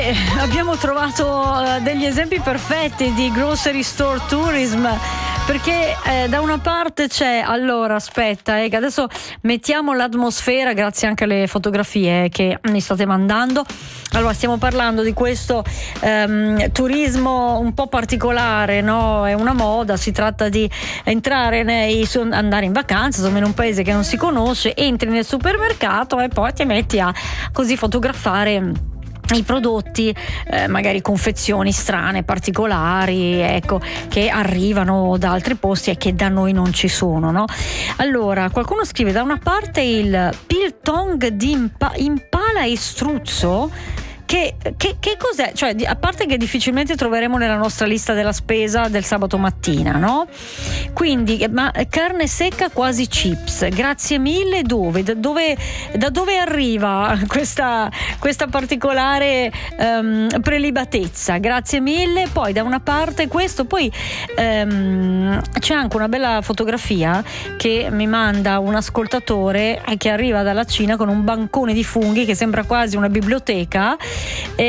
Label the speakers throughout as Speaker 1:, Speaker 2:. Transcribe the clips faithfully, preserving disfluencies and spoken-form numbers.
Speaker 1: beh, abbiamo trovato eh, degli esempi perfetti di grocery store tourism, perché eh, da una parte c'è, allora aspetta, eh, che adesso mettiamo l'atmosfera grazie anche alle fotografie che mi state mandando. Allora, stiamo parlando di questo ehm, turismo un po' particolare, no? È una moda, si tratta di entrare nei, andare in vacanza, insomma in un paese che non si conosce, entri nel supermercato e poi ti metti a così fotografare i prodotti, eh, magari confezioni strane, particolari, ecco, che arrivano da altri posti e che da noi non ci sono, no? Allora, qualcuno scrive da una parte il biltong di impa- impala e struzzo. Che, che, che cos'è? Cioè, a parte che difficilmente troveremo nella nostra lista della spesa del sabato mattina, no? Quindi, ma carne secca quasi chips, grazie mille. Dove? Da dove, da dove arriva questa, questa particolare um, prelibatezza? Grazie mille. Poi da una parte questo, poi um, c'è anche una bella fotografia che mi manda un ascoltatore eh, che arriva dalla Cina con un bancone di funghi che sembra quasi una biblioteca. E,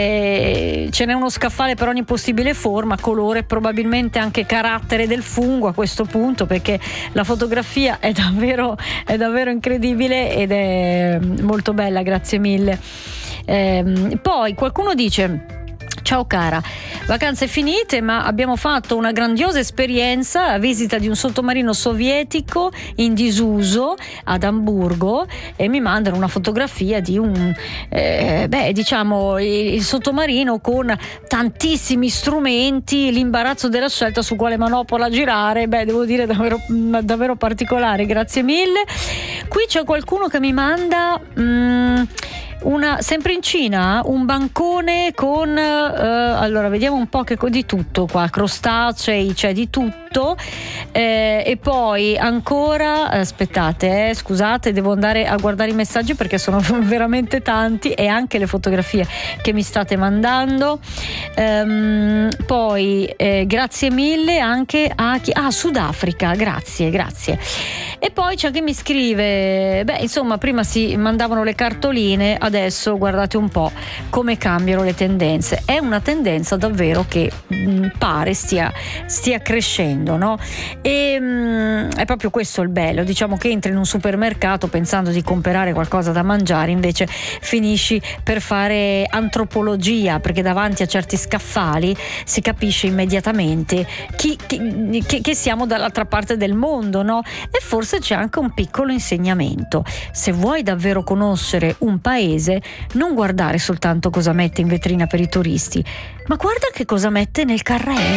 Speaker 1: e ce n'è uno scaffale per ogni possibile forma, colore, probabilmente anche carattere del fungo a questo punto, perché la fotografia è davvero, è davvero incredibile ed è molto bella, grazie mille. Ehm, poi qualcuno dice: ciao cara, vacanze finite, ma abbiamo fatto una grandiosa esperienza a visita di un sottomarino sovietico in disuso ad Amburgo, e mi mandano una fotografia di un eh, beh diciamo il, il sottomarino con tantissimi strumenti, l'imbarazzo della scelta su quale manopola girare. Beh, devo dire davvero, davvero particolare, grazie mille. Qui c'è qualcuno che mi manda mm, una, sempre in Cina, un bancone con eh, allora vediamo un po' che di tutto qua, crostacei, c'è di tutto, eh, e poi ancora aspettate, eh, scusate, devo andare a guardare i messaggi perché sono veramente tanti, e anche le fotografie che mi state mandando. Ehm, poi eh, grazie mille anche a chi ah Sudafrica, grazie grazie. E poi c'è chi mi scrive: beh, insomma, prima si mandavano le cartoline, adesso guardate un po' come cambiano le tendenze. È una tendenza davvero che mh, pare stia, stia crescendo, no? E mh, è proprio questo il bello, diciamo, che entri in un supermercato pensando di comprare qualcosa da mangiare, invece finisci per fare antropologia, perché davanti a certi scaffali si capisce immediatamente chi, chi, che, che siamo dall'altra parte del mondo, no? E forse c'è anche un piccolo insegnamento: se vuoi davvero conoscere un paese, non guardare soltanto cosa mette in vetrina per i turisti, ma guarda che cosa mette nel carrello.